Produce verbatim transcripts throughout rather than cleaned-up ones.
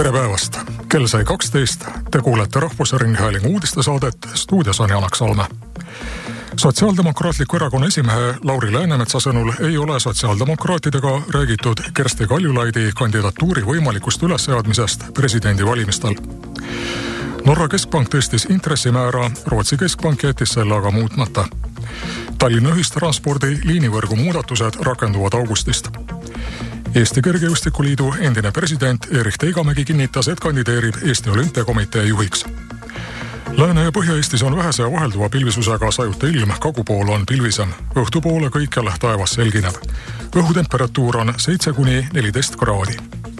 Tere päevast! Kell sai kaksteist. Te kuulete Rahvusringhäälingu uudistesaadet. Stuudios on Janak Salme. Sotsiaaldemokraatliku erakonna esimehe Lauri Läänemetsa sõnul ei ole sotsiaaldemokraatidega räägitud Kersti Kaljulaidi kandidatuuri võimalikust ülesseadmisest presidendi valimistel. Norra keskpank tõstis intressimäära, Rootsi keskpank jättis selle aga muutmata. Tallinna ühistranspordi liinivõrgu muudatused rakenduvad augustist. Eesti Kergejõustikuliidu endine president Erich Teigamägi kinnitas, et kandideerib Eesti Olümpiakomitee juhiks. Lääne- ja Põhja-Eestis on vähese vahelduva pilvisusega sajuta ilm, kagupool on pilvisem. Õhtupoole kõikjal taevas selgineb. Õhutemperatuur on seitse kuni neliteist kraadi.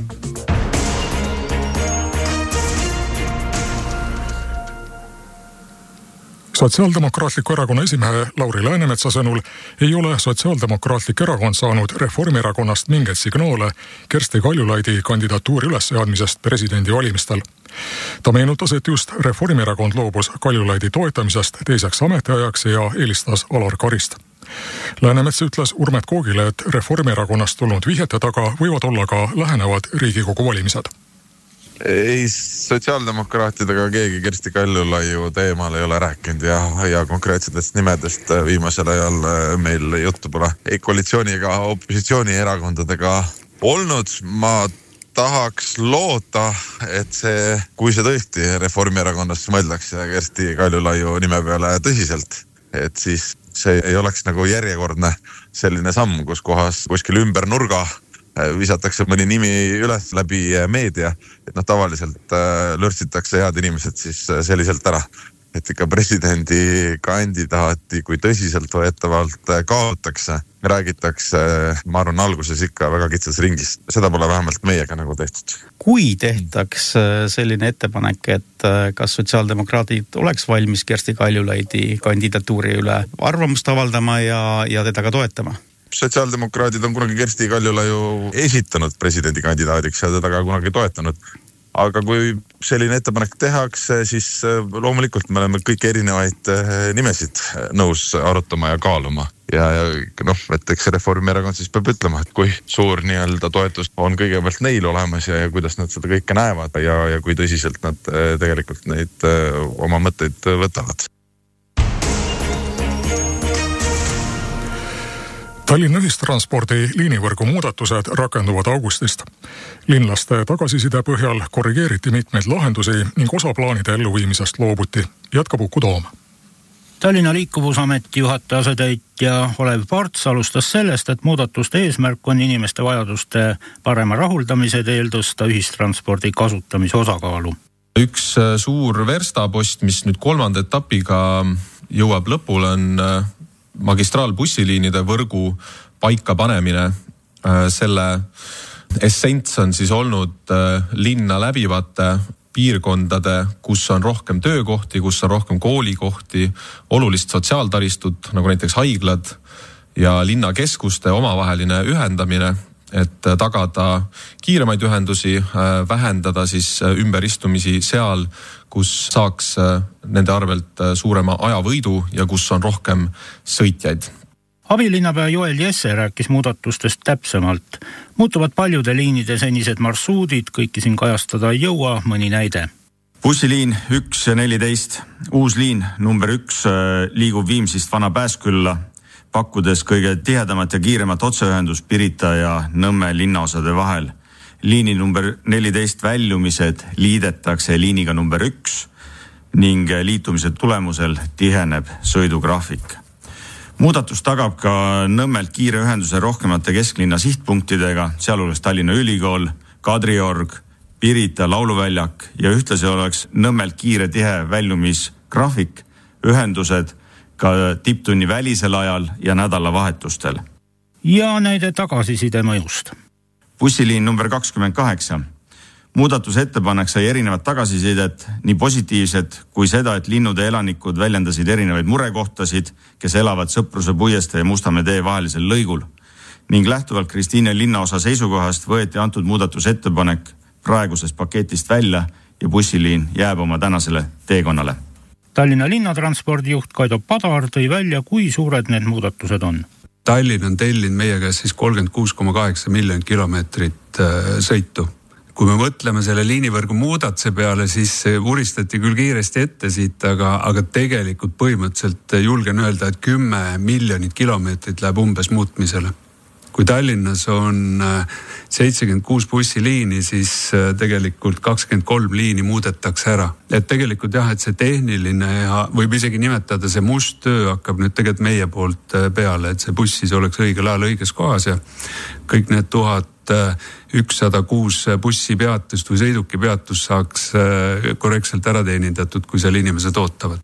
Sotsiaaldemokraatliku erakonna esimehe Lauri Läänemetsa sõnul ei ole Sotsiaaldemokraatlik erakond saanud Reformierakonnast mingeid signaale Kersti Kaljulaidi kandidatuuri ülesseadmisest presidendi valimistel. Ta meenutas, et just Reformierakond loobus Kaljulaidi toetamisest teiseks ametiajaks ja eelistas Alar Karist. Läänemets ütles Urmet Koogile, et Reformierakonnast tulnud vihjete taga võivad olla ka lähenevad Riigikogu valimised. Ei sotsiaaldemokraatidega keegi Kersti Kaljulaiu teemal ei ole rääkinud ja, ja konkreetsetest nimedest viimasel ajal meil juttu pole. Ei koalitsiooni ega opositsioonierakondadega olnud. Ma tahaks loota, et see, kui see tõesti Reformierakonnas mõeldakse Kersti Kaljulaiu nime peale tõsiselt, et siis see ei oleks nagu järjekordne selline samm, kus kohas kuskil ümber nurga visatakse mõni nimi üles läbi meedia, et noh, tavaliselt lörtsitakse head inimesed siis selliselt ära, et ikka presidendi kandidaati kui tõsiselt võetavalt kaotakse, räägitakse, ma arvan, alguses ikka väga kitsas ringis. Seda pole vähemalt meiega nagu tehtud. Kui tehtaks selline ettepanek, et kas sotsiaaldemokraadid oleks valmis Kersti Kaljulaidi kandidatuuri üle arvamust avaldama ja, ja teda ka toetama? Sotsiaaldemokraadid on kunagi Kersti Kaljulaiu esitanud presidendikandidaadiks ja teda ka kunagi toetanud. Aga kui selline ettepanek tehakse, siis loomulikult me oleme kõik erinevaid nimesid nõus arutama ja kaaluma. Ja, ja noh, et eks Reformierakond siis peab ütlema, et kui suur nii-öelda toetus on kõigepealt neil olemas ja, ja kuidas nad seda kõike näevad ja, ja kui tõsiselt nad tegelikult neid oma mõtteid võtavad. Tallinna ühistranspordi liinivõrgu muudatused rakenduvad augustist. Linlaste tagasiside põhjal korrigeeriti mitmeid lahendusi ning osa plaanide elluviimisest loobuti. Jätkab Uku Toom. Tallinna liikuvusameti juhataja asetäitja Olev Parts alustas sellest, et muudatuste eesmärk on inimeste vajaduste parema rahuldamise teel tõsta ühistranspordi kasutamise osakaalu. Üks suur verstapost, mis nüüd kolmanda etapiga jõuab lõpule, on magistraalbussiliinide võrgu paika panemine. Selle essents on siis olnud linna läbivate piirkondade, kus on rohkem töökohti, kus on rohkem koolikohti, olulist sotsiaaltaristut, nagu näiteks haiglad ja linnakeskuste omavaheline ühendamine, et tagada kiiremaid ühendusi, vähendada siis ümberistumisi seal, kus saaks nende arvelt suurema ajavõidu ja kus on rohkem sõitjaid. Abilinnapea Joel Jesse rääkis muudatustest täpsemalt. Muutuvad paljude liinide senised marsruudid, kõiki siin kajastada ei jõua, mõni näide. Bussiliin üks ja neliteist, uus liin number üks liigub Viimsist Vana Pääskülla, pakkudes kõige tihedamat ja kiiremat otseühendus Pirita ja Nõmme linnaosade vahel. Liini number neliteist väljumised liidetakse liiniga number üks ning liitumise tulemusel tiheneb sõidugraafik. Muudatus tagab ka Nõmmelt kiire ühenduse rohkemate kesklinna sihtpunktidega, sealhulgas Tallinna Ülikool, Kadriorg, Pirita lauluväljak ja ühtlasi oleks Nõmmelt kiire tihe väljumisgraafik, ühendused ka tipptunni välisel ajal ja nädalavahetustel. Ja näide tagasiside mõjust. Bussiliin number kakskümmend kaheksa. Muudatuse ettepanek sai erinevat tagasisidet, nii positiivset kui seda, et linnude elanikud väljendasid erinevaid murekohtasid, kes elavad Sõpruse puiestee ja Mustamäe tee vahelisel lõigul. Ning lähtuvalt Kristiine linnaosa seisukohast võeti antud muudatuse ettepanek praegusest paketist välja ja bussiliin jääb oma tänasele teekonnale. Tallinna linnatranspordijuht Kaido Padar tõi välja, kui suured need muudatused on. Tallinn on tellinud meie käest siis kolmkümmend kuus koma kaheksa miljonit kilomeetrit sõitu kui me mõtleme selle liinivõrgu muudatuse peale, siis uristati küll kiiresti ette siit, aga, aga tegelikult põhimõtteliselt julgen öelda, et kümme miljonit kilomeetrit läheb umbes muutmisele. Kui Tallinnas on seitsekümmend kuus bussiliini, siis tegelikult kakskümmend kolm liini muudetakse ära. Et tegelikult jah, et see tehniline ja võib isegi nimetada see must töö hakkab nüüd tegelikult meie poolt peale, et see buss siis oleks õigel ajal õiges kohas ja kõik need tuhat ükssada kuus bussi peatust või sõiduki peatust saaks korrektselt ära teenindatud, kui seal inimesed ootavad.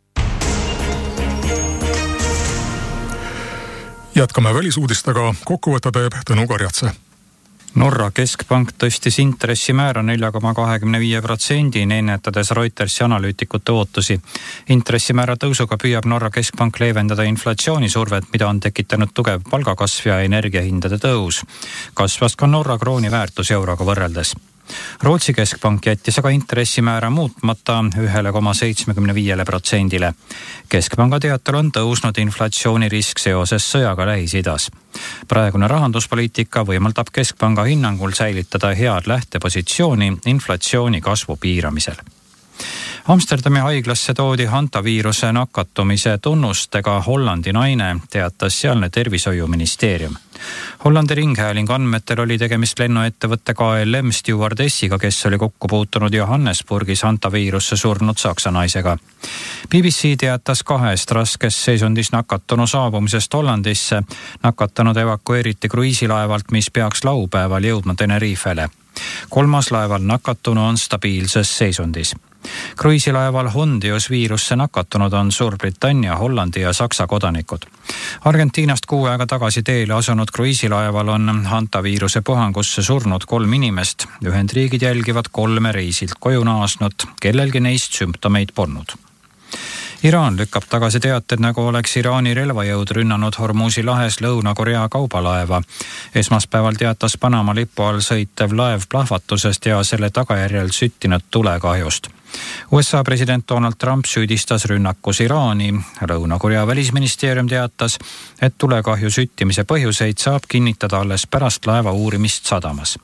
Jätkame välisuudistega, kokkuvõtte teeb Tõnu Karjatse. Norra keskpank tõstis intressimäära nelja koma kakskümmend viis protsendini, ennetades Reutersi analüütikute ootusi. Intressimäära tõusuga püüab Norra keskpank leevendada inflatsioonisurvet, mida on tekitanud tugev palgakasv ja energiahindade tõus. Kasvas ka Norra krooni väärtus euroga võrreldes. Rootsi keskpank jättis aga intressimäära muutmata ühe koma seitsekümmend viis protsendile. Keskpanga teatel on tõusnud inflatsioonirisk seoses sõjaga Lähis-Idas. Praegune rahanduspoliitika võimaldab keskpanga hinnangul säilitada head lähtepositsiooni inflatsiooni kasvu piiramisel. Amsterdami haiglasse toodi hantaviiruse nakatumise tunnustega Hollandi naine, teatas sealne tervishoiuministeerium. Hollandi ringhäälingu andmetel oli tegemist lennuettevõtte K L M stewardessiga, kes oli kokku puutunud Johannesburgis hantaviirusse surnud saksa naisega. B B C teatas kahest raskes seisundis nakatunu saabumisest Hollandisse. Nakatanud evakueeriti kruiisilaevalt, mis peaks laupäeval jõudma Tenerifele. Kolmas laeval nakatunu on stabiilses seisundis. Kruiisilaeval Hondius viirusse nakatunud on Suurbritannia, Hollandi ja Saksa kodanikud. Argentiinast kuu aega tagasi teele asunud kruiisilaeval on hantaviiruse puhangusse surnud kolm inimest. Ühendriigid jälgivad kolme reisilt koju naasnud, kellelgi neist sümptomeid polnud. Iraan lükkab tagasi teated, nagu oleks Iraani relvajõud rünnanud Hormuzi lahes Lõuna-Korea kaubalaeva. Esmaspäeval teatas Panama lipu all sõitev laev plahvatusest ja selle tagajärjel süttinud tulekahjust. U S A president Donald Trump süüdistas rünnakus Iraani. Lõuna-Korea välisministeerium teatas, et tulekahju süttimise põhjuseid saab kinnitada alles pärast laeva uurimist sadamas.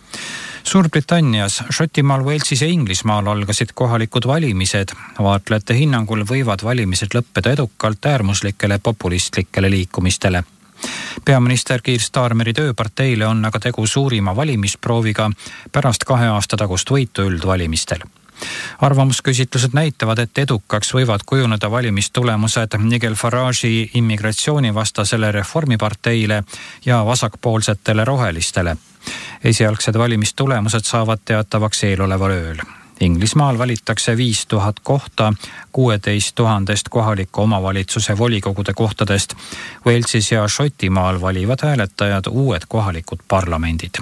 Suurbritannias, Šotimaal, Walesis ja Inglismaal algasid kohalikud valimised. Vaatlejate hinnangul võivad valimised lõppeda edukalt äärmuslikele populistlikele liikumistele. Peaminister Keir Starmeri tööparteile on aga tegu suurima valimisprooviga pärast kahe aasta tagust võitu üldvalimistel. Arvamusküsitlused näitavad, et edukaks võivad kujuneda valimistulemused Nigel Farage'i immigratsioonivastasele reformiparteile ja vasakpoolsetele rohelistele. Esialgsed valimistulemused saavad teatavaks eeloleval ööl. Inglismaal valitakse viis tuhat kohta kuueteist tuhandest kohaliku omavalitsuse volikogude kohtadest. Walesis ja Šotimaal valivad hääletajad uued kohalikud parlamendid.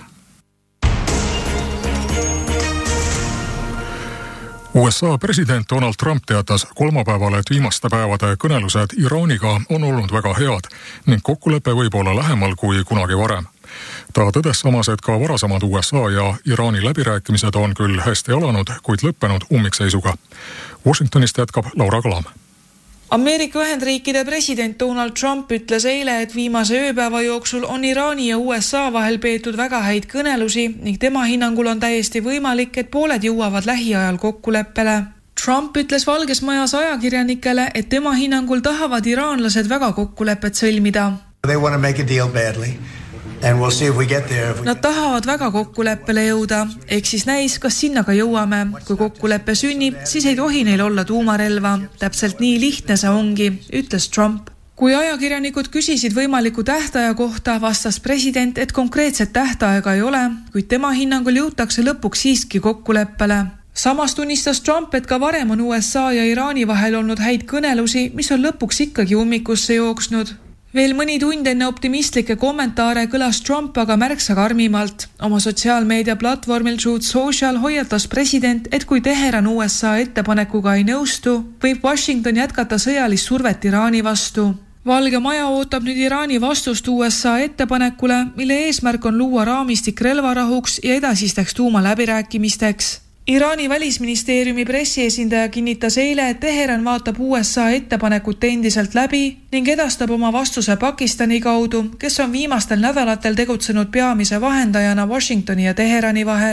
U S A president Donald Trump teatas kolmapäeval, et viimaste päevade kõnelused Iraaniga on olnud väga head ning kokkulepe võib olla lähemal kui kunagi varem. Ta tõdes samas, et ka varasemad U S A ja Iraani läbirääkimised on küll hästi alanud, kuid lõppenud ummikseisuga. Washingtonist jätkab Laura Kalam. Ameerika Ühendriikide president Donald Trump ütles eile, et viimase ööpäeva jooksul on Iraani ja U S A vahel peetud väga häid kõnelusi ning tema hinnangul on täiesti võimalik, et pooled jõuavad lähiajal kokkuleppele. Trump ütles Valges Majas ajakirjanikele, et tema hinnangul tahavad iraanlased väga kokkulepet sõlmida. They want to make a deal badly. And we'll see if we get there. Nad tahavad väga kokkuleppele jõuda, ehk siis näis, kas sinna ka jõuame. Kui kokkuleppe sünnib, siis ei tohi neil olla tuumarelva. Täpselt nii lihtne see ongi, ütles Trump. Kui ajakirjanikud küsisid võimaliku tähtaja kohta, vastas president, et konkreetset tähtaega ei ole, kuid tema hinnangul jõutakse lõpuks siiski kokkuleppele. Samas tunnistas Trump, et ka varem on U S A ja Iraani vahel olnud häid kõnelusi, mis on lõpuks ikkagi ummikusse jooksnud. Veel mõni tund enne optimistlikke kommentaare kõlas Trump aga märksa karmimalt. Oma sotsiaalmeedia platvormil Truth Social hoiatas president, et kui Teheran U S A ettepanekuga ei nõustu, võib Washington jätkata sõjalist survet Iraani vastu. Valge Maja ootab nüüd Iraani vastust U S A ettepanekule, mille eesmärk on luua raamistik relvarahuks ja edasisteks tuumaläbirääkimisteks. Iraani välisministeeriumi pressiesindaja kinnitas eile, et Teheran vaatab U S A ettepanekut endiselt läbi ning edastab oma vastuse Pakistani kaudu, kes on viimastel nädalatel tegutsenud peamise vahendajana Washingtoni ja Teherani vahel.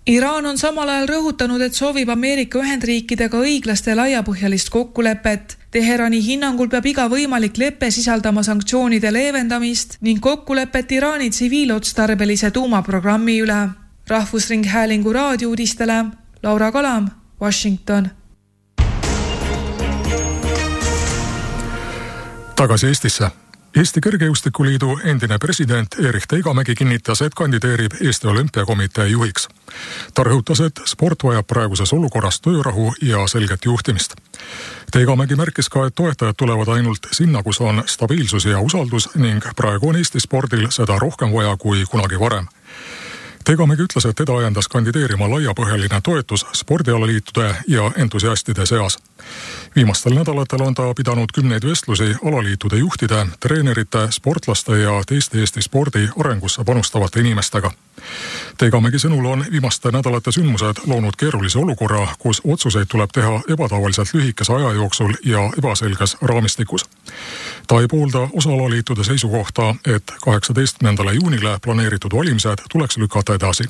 Iraan on samal ajal rõhutanud, et soovib Ameerika Ühendriikidega õiglast ja laiapõhjalist kokkulepet. Teherani hinnangul peab iga võimalik lepe sisaldama sanktsioonide leevendamist ning kokkulepet Iraani tsiviilotstarbelise tuumaprogrammi üle. Rahvusringhäälingu raadiouudistele Laura Kalam, Washington. Tagasi Eestisse. Eesti Kergejõustikuliidu endine president Erich Teigamägi kinnitas, et kandideerib Eesti Olümpiakomitee juhiks. Ta rõhutas, et sport vajab praeguses olukorras töörahu ja selget juhtimist. Teigamägi märkis ka, et toetajad tulevad ainult sinna, kus on stabiilsus ja usaldus ning praegu on Eesti spordil seda rohkem vaja kui kunagi varem. Teigamägi ütles, et teda ajendas kandideerima laiapõhjaline toetus spordialaliitude ja entusiastide seas. Viimastel nädalatel on ta pidanud kümneid vestlusi alaliitude juhtide, treenerite, sportlaste ja teiste Eesti spordi arengusse panustavate inimestega. Teigamägi sõnul on viimaste nädalate sündmused loonud keerulise olukorra, kus otsuseid tuleb teha ebatavaliselt lühikese aja jooksul ja ebaselges raamistikus. Ta ei poolda osa alaliitude seisukohta, et kaheksateistkümnendale juunile planeeritud valimised tuleks lükata edasi.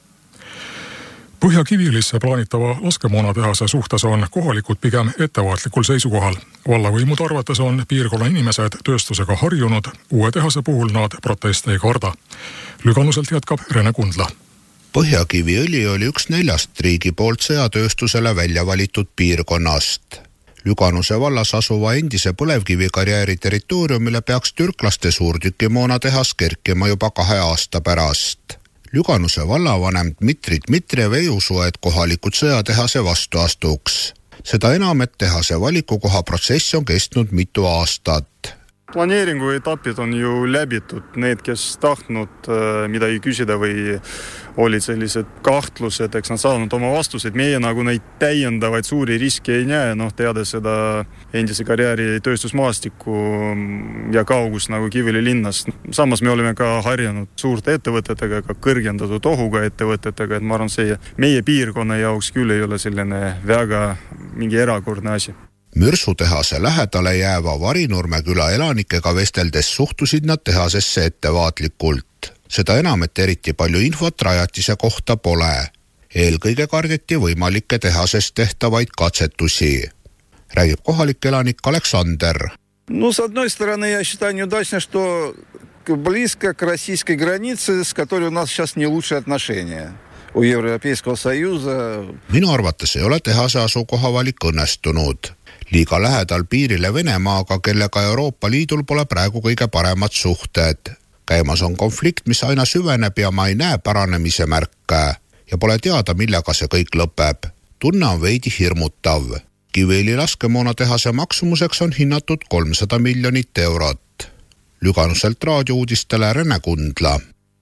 Põhja-Kiviõlisse plaanitava laskemoonatehase suhtes on kohalikud pigem ettevaatlikul seisukohal. Vallavõimud arvates on piirkonna inimesed tööstusega harjunud, uue tehase puhul nad proteste ei karda. Lüganuselt jätkab Rene Kundla. Põhja-Kiviõli oli üks neljast riigi poolt sõjatööstusele välja valitud piirkonnast. Lüganuse vallas asuva endise põlevkivikarjääri territooriumile peaks türklaste suurtükimoonatehas kerkima juba kahe aasta pärast. Lüganuse vallavanem Dmitri Dmitriev ei usu, et kohalikud sõjatehase vastu astuks. Seda enam, et tehase valikukoha protsess on kestnud mitu aastat. Planeeringu etapid on ju läbitud. Need, kes tahtnud midagi küsida või olid sellised kahtlused, eks nad saanud oma vastused. Meie nagu neid täiendavaid suuri riski ei näe, noh, teada seda endise karjääri tööstusmaastikku ja kaugus nagu Kiviõli linnast. Samas me oleme ka harjanud suurte ettevõtetega, ka kõrgendatud ohuga ettevõtetega, et ma arvan, see meie piirkonna jaoks küll ei ole selline väga mingi erakordne asi. Mürsutehase lähedale jääva Varinurme küla elanikega vesteldes suhtusid nad tehasesse ettevaatlikult. Seda enam, et eriti palju infot rajatise kohta pole. Eelkõige kardeti võimalikke tehasest tehtavaid katsetusi. Räägib kohalik elanik Aleksander. Ну, с одной стороны, я считаю неудачно, что близко к российской границе, с которой у нас сейчас не лучшие отношения. У Европейского Союза. Minu arvates ei ole tehase asukoha valik õnnestunud. Liiga lähedal piirile Venemaaga, kellega Euroopa Liidul pole praegu kõige paremad suhted. Käimas on konflikt, mis aina süveneb ja ma ei näe paranemise märke. Ja pole teada, millega see kõik lõpeb. Tunne on veidi hirmutav. Kiviõli laskemoonatehase maksumuseks on hinnatud kolmsada miljonit eurot. Lüganuselt raadiouudistele Rene Kundla.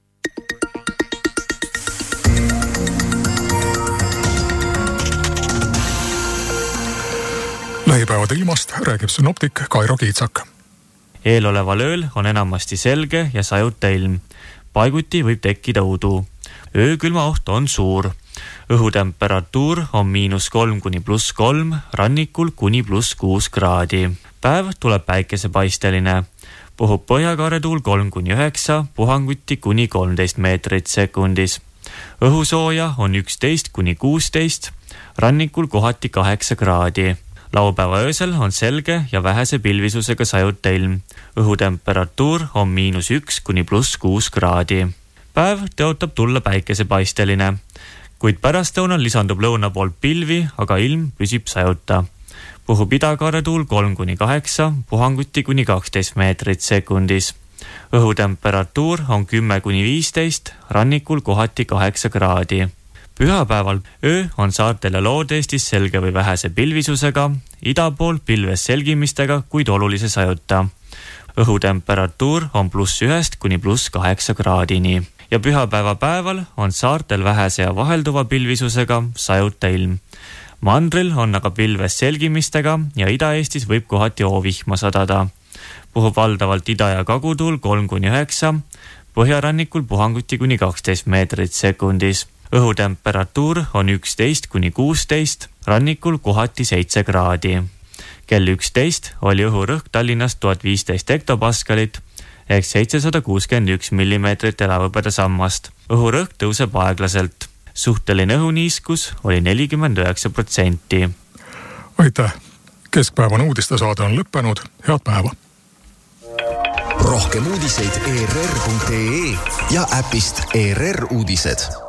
Lähipäevade ilmast räägib synoptik Kairo Kiitsak. Eeloleval ööl on enamasti selge ja sajuta ilm. Paiguti võib tekkida udu. Öökülma oht on suur. Õhutemperatuur on miinus kolm kuni pluss kolm, rannikul kuni pluss kuus kraadi. Päev tuleb päikesepaisteline. Puhub põhjakaaretuul kolm kuni üheksa, puhanguti kuni kolmteist meetrit sekundis. Õhusooja on üksteist kuni kuusteist, rannikul kohati kaheksa kraadi. Laupäeva öösel on selge ja vähese pilvisusega sajuta ilm. Õhutemperatuur on miinus üks kuni pluss kuus kraadi. Päev tõotab tulla päikesepaisteline, kuid pärastlõunal lisandub lõuna poolt pilvi, aga ilm püsib sajuta. Puhub idakaaretuul kolm kuni kaheksa, puhanguti kuni kaksteist meetrit sekundis. Õhutemperatuur on kümme kuni viisteist, rannikul kohati kaheksa kraadi. Pühapäeval öö on saartel ja Lood-Eestis selge või vähese pilvisusega, ida pool pilves selgimistega, kuid olulise sajuta. Õhutemperatuur on pluss ühest kuni pluss kaheksa kraadini. Ja pühapäeva päeval on saartel vähese ja vahelduva pilvisusega sajuta ilm. Mandril on aga pilves selgimistega ja Ida-Eestis võib kohati oovihma sadada. Puhub valdavalt ida- ja kagutuul kolm kuni üheksa, põhjarannikul puhanguti kuni kaksteist meetrit sekundis. Õhutemperatuur on üksteist kuni kuusteist, rannikul kohati seitse kraadi. Kell üksteist oli õhurõhk Tallinnas tuhat viisteist hektopaskalit ehk seitsesada kuuskümmend üks millimeetrit elavõbeda sammast. Õhurõhk tõuseb aeglaselt. suhteline õhuniiskus oli nelikümmend üheksa protsenti. Aitäh! Keskpäevane uudistesaade on lõppenud. Head päeva! Rohkem uudiseid E R R punkt E E ja äpist E R R uudised.